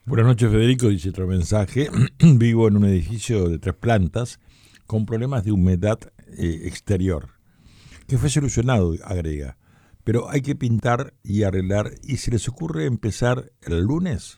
Buenas noches, Federico, dice otro mensaje. Vivo en un edificio de 3 plantas con problemas de humedad exterior, que fue solucionado, agrega. Pero hay que pintar y arreglar y se les ocurre empezar el lunes.